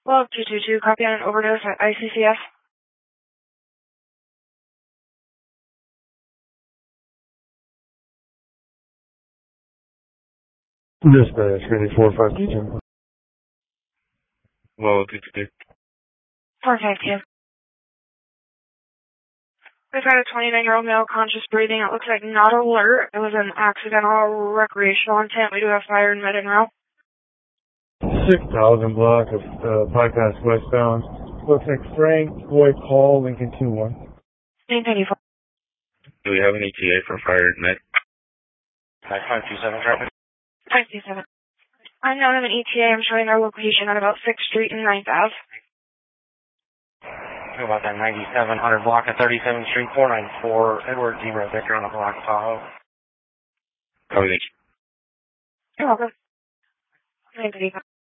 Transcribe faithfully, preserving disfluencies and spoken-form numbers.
Love two two two, copy on an overdose at I C C S. Dispatch, three four five two ten. Well, two two two. four five two. We've got a twenty-nine-year-old male conscious breathing. It looks like not alert. It was an accidental recreational intent. We do have fire and med en route. six thousand block of uh, bypass westbound. Looks like Frank Boy Paul Lincoln two one. Main ninety-four. Do we have an E T A for fire and med? five five two seven traffic. five two seven. Unknown of an E T A. I'm showing their location at about sixth Street and ninth Avenue. How about that ninety-seven hundred block of thirty-seventh Street, four nine four, Edward Zebra Victor on the block, Tahoe. Copy. You're welcome. Main ninety-five.